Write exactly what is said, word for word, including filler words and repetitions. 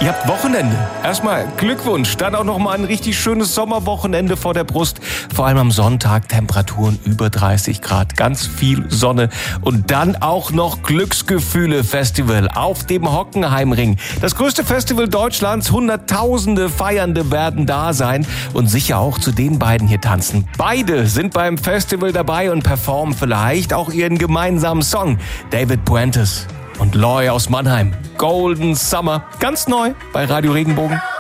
Ihr habt Wochenende. Erstmal Glückwunsch. Dann auch noch mal ein richtig schönes Sommerwochenende vor der Brust. Vor allem am Sonntag Temperaturen über dreißig Grad. Ganz viel Sonne. Und dann auch noch Glücksgefühle-Festival auf dem Hockenheimring. Das größte Festival Deutschlands. Hunderttausende Feiernde werden da sein und sicher auch zu den beiden hier tanzen. Beide sind beim Festival dabei und performen vielleicht auch ihren gemeinsamen Song. David Puentes und Loy aus Mannheim. Golden Summer. Ganz neu bei Radio Regenbogen.